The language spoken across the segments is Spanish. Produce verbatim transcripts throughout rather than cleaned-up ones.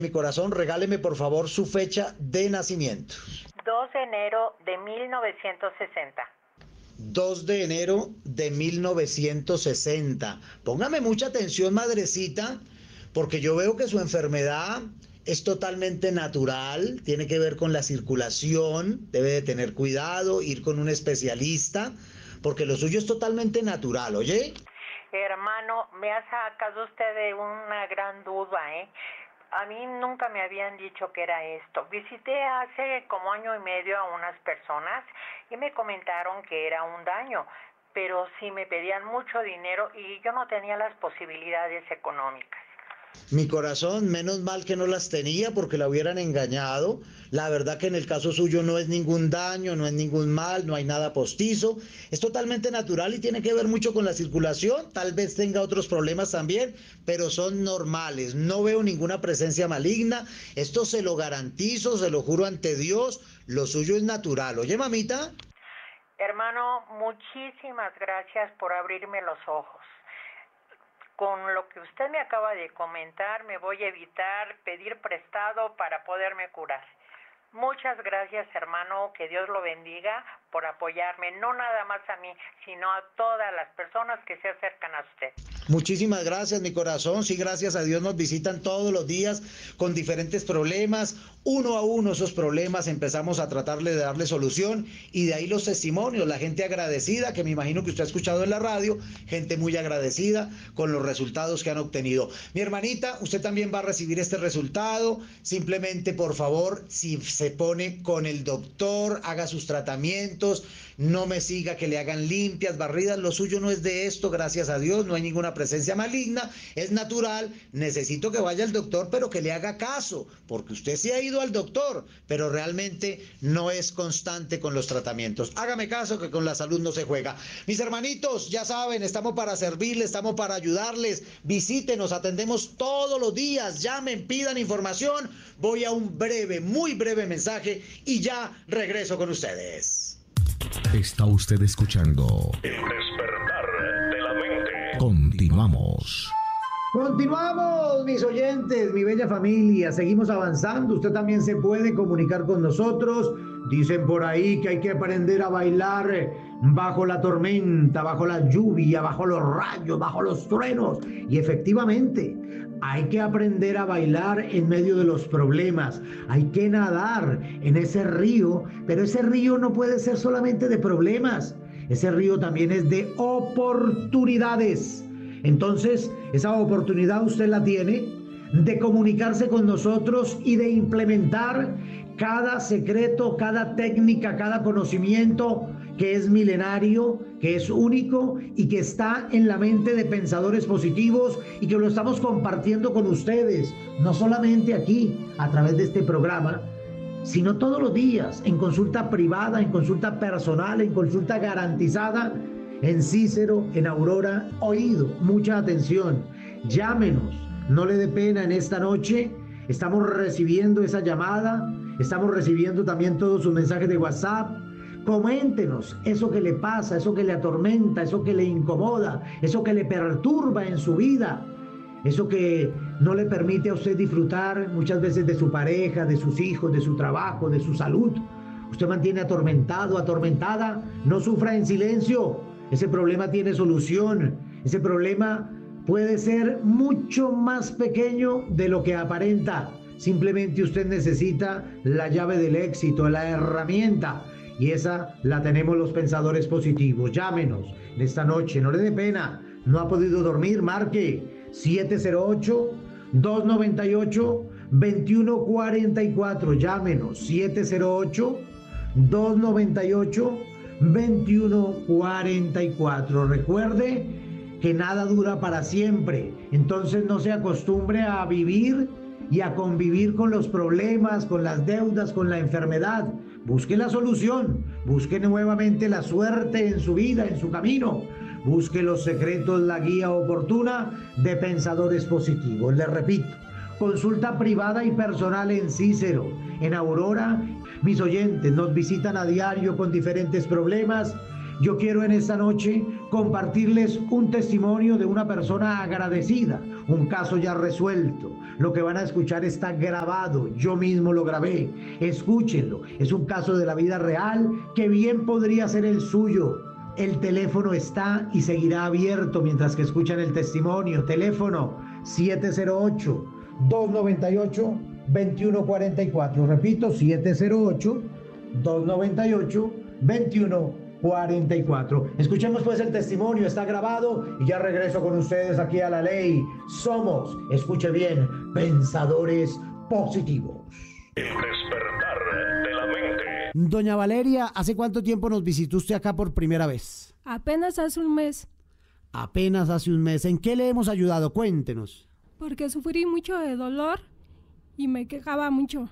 Mi corazón, regáleme por favor su fecha de nacimiento. dos de enero de mil novecientos sesenta. dos de enero de mil novecientos sesenta. Póngame mucha atención, madrecita, porque yo veo que su enfermedad es totalmente natural, tiene que ver con la circulación, debe de tener cuidado, ir con un especialista, porque lo suyo es totalmente natural, ¿oye? Hermano, me ha sacado usted de una gran duda, ¿eh? A mí nunca me habían dicho que era esto. Visité hace como año y medio a unas personas y me comentaron que era un daño, pero sí me pedían mucho dinero y yo no tenía las posibilidades económicas. Mi corazón, menos mal que no las tenía porque la hubieran engañado. La verdad que en el caso suyo no es ningún daño, no es ningún mal, no hay nada postizo. Es totalmente natural y tiene que ver mucho con la circulación. Tal vez tenga otros problemas también, pero son normales. No veo ninguna presencia maligna. Esto se lo garantizo, se lo juro ante Dios. Lo suyo es natural. Oye, mamita. Hermano, muchísimas gracias por abrirme los ojos. Con lo que usted me acaba de comentar, me voy a evitar pedir prestado para poderme curar. Muchas gracias, hermano, que Dios lo bendiga por apoyarme, no nada más a mí, sino a todas las personas que se acercan a usted. Muchísimas gracias, mi corazón. Sí, gracias a Dios nos visitan todos los días con diferentes problemas. Uno a uno esos problemas empezamos a tratarle de darle solución y de ahí los testimonios, la gente agradecida, que me imagino que usted ha escuchado en la radio, gente muy agradecida con los resultados que han obtenido. Mi hermanita, usted también va a recibir este resultado. Simplemente, por favor, si se pone con el doctor, haga sus tratamientos, no me siga que le hagan limpias, barridas, lo suyo no es de esto, gracias a Dios, no hay ninguna presencia maligna, es natural. Necesito que vaya al doctor, pero que le haga caso, porque usted sí ha ido al doctor, pero realmente no es constante con los tratamientos. Hágame caso que con la salud no se juega. Mis hermanitos, ya saben, estamos para servirles, estamos para ayudarles. Visítenos, atendemos todos los días, llamen, pidan información. Voy a un breve, muy breve mensaje y ya regreso con ustedes. Está usted escuchando El despertar de la mente. Continuamos. Continuamos, mis oyentes, mi bella familia, seguimos avanzando. Usted también se puede comunicar con nosotros. Dicen por ahí que hay que aprender a bailar bajo la tormenta, bajo la lluvia, bajo los rayos, bajo los truenos. Y efectivamente, hay que aprender a bailar en medio de los problemas. Hay que nadar en ese río, pero ese río no puede ser solamente de problemas. Ese río también es de oportunidades. Entonces, esa oportunidad usted la tiene de comunicarse con nosotros y de implementar cada secreto, cada técnica, cada conocimiento que es milenario, que es único y que está en la mente de pensadores positivos y que lo estamos compartiendo con ustedes, no solamente aquí a través de este programa, sino todos los días en consulta privada, en consulta personal, en consulta garantizada, en Cícero, en Aurora. Oído, mucha atención, llámenos, no le dé pena en esta noche. Estamos recibiendo esa llamada, estamos recibiendo también todos sus mensajes de WhatsApp. Coméntenos eso que le pasa, eso que le atormenta, eso que le incomoda, eso que le perturba en su vida, eso que no le permite a usted disfrutar muchas veces de su pareja, de sus hijos, de su trabajo, de su salud. Usted mantiene atormentado, atormentada, no sufra en silencio. Ese problema tiene solución. Ese problema puede ser mucho más pequeño de lo que aparenta. Simplemente usted necesita la llave del éxito, la herramienta. Y esa la tenemos los pensadores positivos. Llámenos en esta noche, no le dé pena. No ha podido dormir, marque siete cero ocho, dos nueve ocho, dos uno cuatro cuatro. Llámenos siete cero ocho, dos nueve ocho, veintiuno cuarenta y cuatro. Recuerde que nada dura para siempre, entonces no se acostumbre a vivir y a convivir con los problemas, con las deudas, con la enfermedad. Busque la solución, busque nuevamente la suerte en su vida, en su camino. Busque los secretos, la guía oportuna de pensadores positivos. Les repito, consulta privada y personal en Cícero, en Aurora. Mis oyentes nos visitan a diario con diferentes problemas. Yo quiero en esta noche compartirles un testimonio de una persona agradecida, un caso ya resuelto. Lo que van a escuchar está grabado, yo mismo lo grabé. Escúchenlo, es un caso de la vida real que bien podría ser el suyo. El teléfono está y seguirá abierto mientras que escuchan el testimonio. Teléfono siete cero ocho, dos nueve ocho, dos uno cuatro cuatro. Repito, siete cero ocho, dos nueve ocho, dos uno cuatro cuatro. Escuchemos pues el testimonio, está grabado y ya regreso con ustedes aquí a La Ley. Somos, escuche bien, pensadores positivos. El despertar de la mente. Doña Valeria, ¿hace cuánto tiempo nos visitó usted acá por primera vez? Apenas hace un mes, Apenas hace un mes. ¿En qué le hemos ayudado? Cuéntenos. porque sufrí mucho de dolor y me quejaba mucho.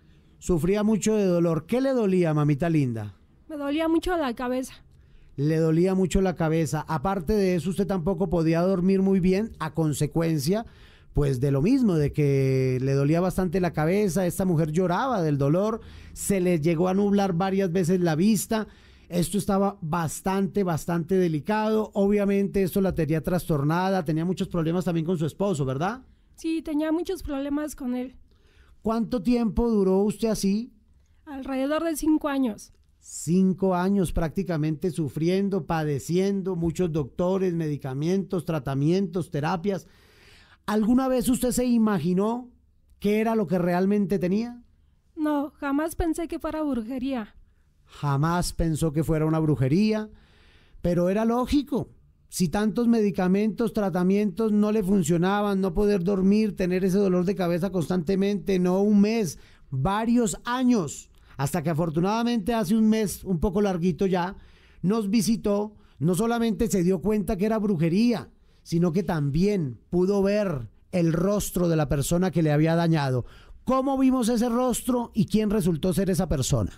Sufría mucho de dolor. ¿Qué le dolía, mamita linda? Me dolía mucho la cabeza. Le dolía mucho la cabeza. Aparte de eso, usted tampoco podía dormir muy bien a consecuencia, pues de lo mismo, de que le dolía bastante la cabeza. Esta mujer lloraba del dolor, se le llegó a nublar varias veces la vista. Esto estaba bastante, bastante delicado. Obviamente esto la tenía trastornada, tenía muchos problemas también con su esposo, ¿verdad? Sí, tenía muchos problemas con él. ¿Cuánto tiempo duró usted así? Alrededor de cinco años. Cinco años prácticamente sufriendo, padeciendo, muchos doctores, medicamentos, tratamientos, terapias. ¿Alguna vez usted se imaginó qué era lo que realmente tenía? No, jamás pensé que fuera brujería. Jamás pensó que fuera una brujería, pero era lógico. Si tantos medicamentos, tratamientos no le funcionaban, no poder dormir, tener ese dolor de cabeza constantemente, no un mes, varios años, hasta que afortunadamente hace un mes, un poco larguito ya, nos visitó, no solamente se dio cuenta que era brujería, sino que también pudo ver el rostro de la persona que le había dañado. ¿Cómo vimos ese rostro y quién resultó ser esa persona?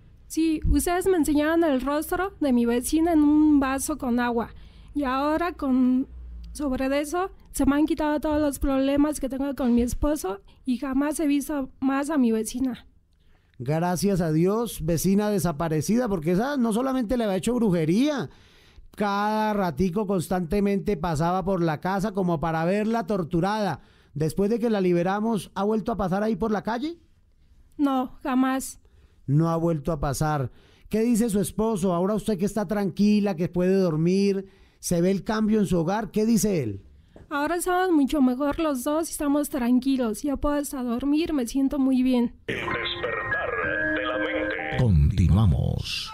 Sí, ustedes me enseñaron el rostro de mi vecina en un vaso con agua. Y ahora con sobre eso se me han quitado todos los problemas que tengo con mi esposo y jamás he visto más a mi vecina. Gracias a Dios, vecina desaparecida, porque esa no solamente le había hecho brujería, cada ratico constantemente pasaba por la casa como para verla torturada. Después de que la liberamos, ¿ha vuelto a pasar ahí por la calle? No, jamás. No ha vuelto a pasar. ¿Qué dice su esposo? Ahora usted que está tranquila, que puede dormir, ¿se ve el cambio en su hogar? ¿Qué dice él? Ahora estamos mucho mejor los dos y estamos tranquilos. Ya puedo hasta dormir, me siento muy bien. El despertar de la mente. Continuamos.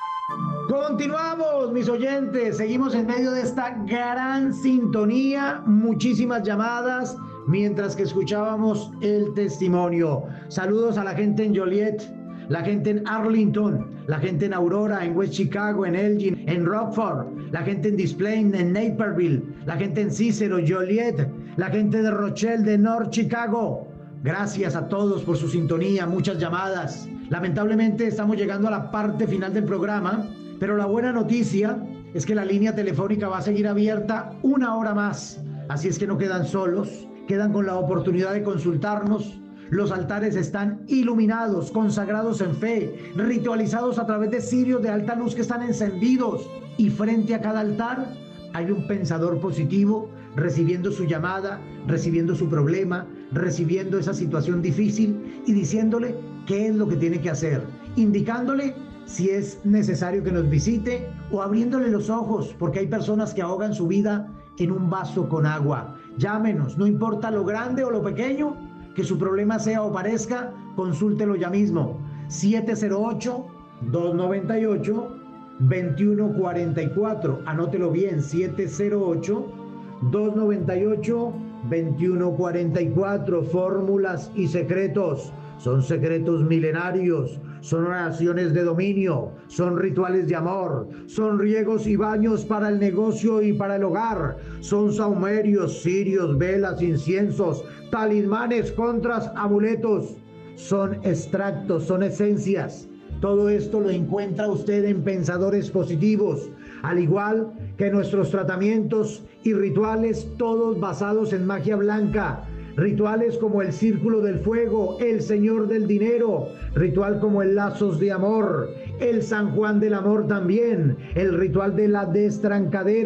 Continuamos, mis oyentes. Seguimos en medio de esta gran sintonía. Muchísimas llamadas mientras que escuchábamos el testimonio. Saludos a la gente en Joliet, la gente en Arlington, la gente en Aurora, en West Chicago, en Elgin, en Rockford, la gente en Displain, en Naperville, la gente en Cicero, Joliet, la gente de Rochelle, de North Chicago. Gracias a todos por su sintonía, muchas llamadas. Lamentablemente estamos llegando a la parte final del programa, pero la buena noticia es que la línea telefónica va a seguir abierta una hora más. Así es que no quedan solos, quedan con la oportunidad de consultarnos. Los altares están iluminados, consagrados en fe, ritualizados a través de cirios de alta luz que están encendidos. Y frente a cada altar hay un pensador positivo recibiendo su llamada, recibiendo su problema, recibiendo esa situación difícil y diciéndole qué es lo que tiene que hacer, indicándole si es necesario que nos visite o abriéndole los ojos, porque hay personas que ahogan su vida en un vaso con agua. Llámenos, no importa lo grande o lo pequeño que su problema sea o parezca, consúltelo ya mismo. siete cero ocho, dos nueve ocho, dos uno cuatro cuatro. Anótelo bien, siete cero ocho, dos nueve ocho, dos uno cuatro cuatro. Fórmulas y secretos. Son secretos milenarios, son oraciones de dominio, son rituales de amor, son riegos y baños para el negocio y para el hogar, son saumerios, cirios, velas, inciensos, talismanes, contras, amuletos, son extractos, son esencias. Todo esto lo encuentra usted en Pensadores Positivos, al igual que nuestros tratamientos y rituales, todos basados en magia blanca. Rituales como el Círculo del Fuego, el Señor del Dinero, ritual como el Lazos de Amor, el San Juan del Amor también, el ritual de la Destrancadera,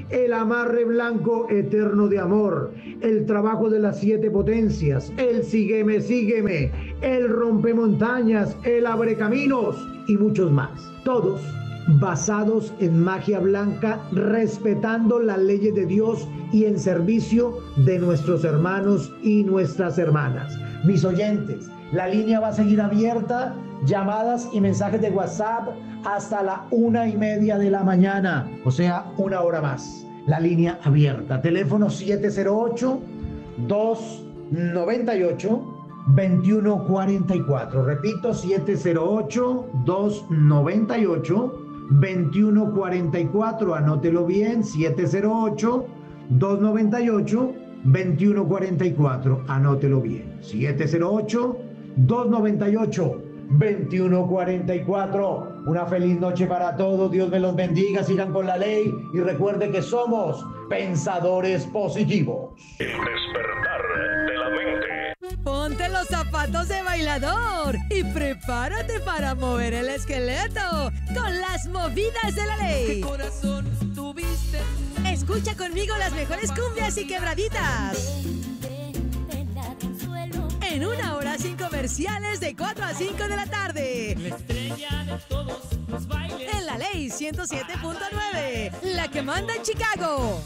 el amarre blanco eterno de amor, el trabajo de las siete potencias, el sígueme, sígueme, el rompemontañas, el abrecaminos y muchos más. Todos basados en magia blanca, respetando las leyes de Dios y en servicio de nuestros hermanos y nuestras hermanas. Mis oyentes, la línea va a seguir abierta, llamadas y mensajes de WhatsApp hasta la una y media de la mañana, o sea, una hora más. La línea abierta, teléfono siete cero ocho, dos nueve ocho, dos uno cuatro cuatro. Repito, siete cero ocho, dos nueve ocho, dos uno cuatro cuatro. Anótelo bien, siete cero ocho, dos nueve ocho, dos uno cuatro cuatro. Anótelo bien, siete cero ocho, dos nueve ocho, dos uno cuatro cuatro. Una feliz noche para todos, Dios me los bendiga, sigan con la ley y recuerde que somos pensadores positivos. El despertar de la mente. Ponte los zapatos de bailador y prepárate para mover el esqueleto con las movidas de la ley. ¿Qué corazón tuviste? Escucha conmigo las mejores cumbias y quebraditas. En una hora sin comerciales de cuatro a cinco de la tarde. La estrella de todos los bailes. En la ley ciento siete punto nueve, la que manda en Chicago.